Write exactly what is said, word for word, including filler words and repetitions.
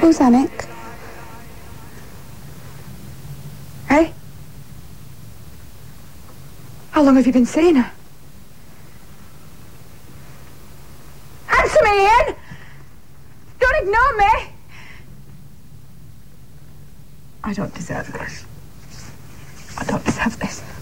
Who's Anik? Hey? How long have you been seeing her? Answer me, Ian! Don't ignore me! I don't deserve this. I don't deserve this.